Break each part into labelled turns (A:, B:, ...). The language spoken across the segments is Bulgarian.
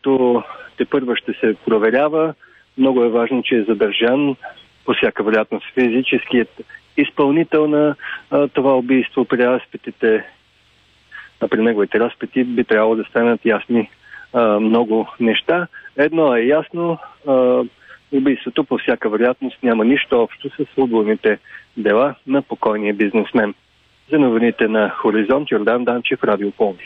A: който тепърва ще се проверява. Много е важно, че е задържан по всяка вероятност физическият изпълнител на това убийство. При разпитите, при неговите разпити би трябвало да станат ясни много неща. Едно е ясно, убийството по всяка вероятност няма нищо общо с отборните дела на покойния бизнесмен. За новините на Хоризонт, Йордан Данчев, Радио Пловдив.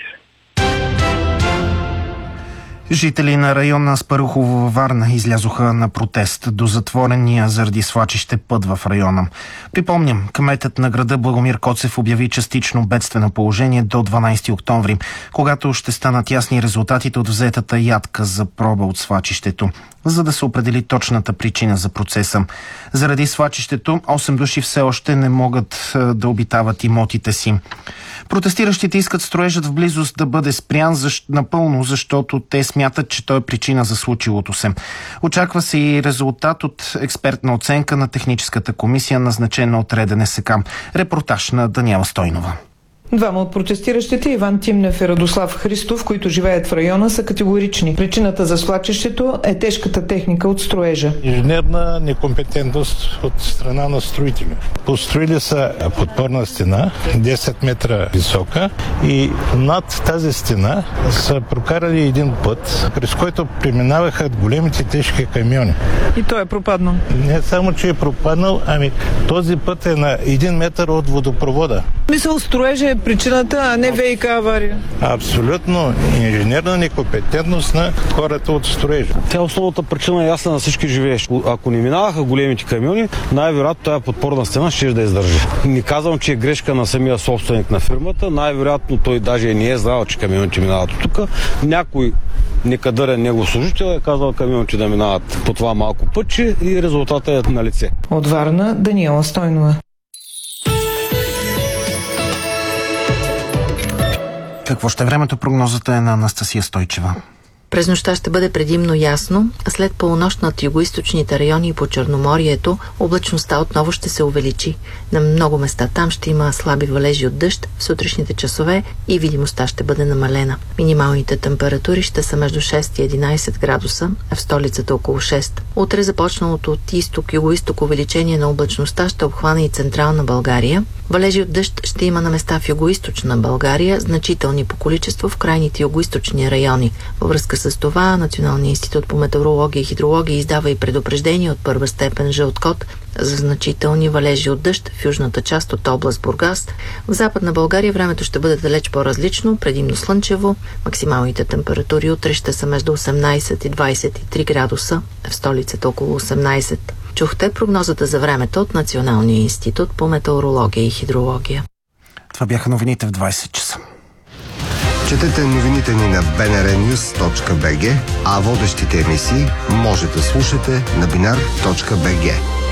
B: Жители на района Аспарухово във Варна излязоха на протест до затворения заради свлачище път в района. Припомням, кметът на града Благомир Коцев обяви частично бедствено положение до 12 октомври, когато ще станат ясни резултатите от взетата ядка за проба от свлачището, за да се определи точната причина за процеса. Заради свлачището 8 души все още не могат да обитават имотите си. Протестиращите искат строежът в близост да бъде спрян напълно, защото те смятат, че той е причина за случилото се. Очаква се и резултат от експертна оценка на техническата комисия, назначена от РДНСК. Репортаж на Даниела Стойнова.
C: Двама от протестиращите, Иван Тимнев и Радослав Христов, които живеят в района, са категорични. Причината за свлачището е тежката техника от строежа.
D: Ежедневна некомпетентност от страна на строители. Построили са подпорна стена, 10 метра висока, и над тази стена са прокарали един път, през който преминаваха големите тежки камиони.
C: И той е пропаднал?
D: Не само, че е пропаднал, ами този път е на 1 метър от водопровода.
C: Мисъл, строежа е причината, а не ВиК авария.
D: Абсолютно инженерна некомпетентност на хората от строежа.
E: Тя основната причина е ясна на всички живеещи. Ако не минаваха големите камиони, най-вероятно тази подпорна стена ще да издържи. Не казвам, че е грешка на самия собственик на фирмата. Най-вероятно той даже не е знал, че камионите минават от тук. Някой некадърен негов служител е казал камионите да минават по това малко пътче и резултатът е на лице.
C: От Варна, Даниела Стойнова.
B: Какво ще е времето? Прогнозата е на Анастасия Стойчева.
F: През нощта ще бъде предимно ясно, а след полунощ над югоизточните райони и по Черноморието облачността отново ще се увеличи. На много места там ще има слаби валежи от дъжд в сутрешните часове и видимостта ще бъде намалена. Минималните температури ще са между 6 и 11 градуса, а в столицата около 6. Утре започналото от изток-югоизток увеличение на облачността ще обхване и централна България. Валежи от дъжд ще има на места в югоизточна България, значителни по количество в крайните югоизточни райони. Във връзка с това Националният институт по метеорология и хидрология издава и предупреждение от първа степен жълт код за значителни валежи от дъжд в южната част от област Бургас. В Западна България времето ще бъде далеч по-различно, предимно слънчево. Максималните температури утре ще са между 18 и 23 градуса, в столицата около 18. Чухте прогнозата за времето от Националния институт по метеорология и хидрология.
B: Това бяха новините в 20 часа.
G: Четете новините ни на bnrnews.bg, а водещите емисии може да слушате на binar.bg.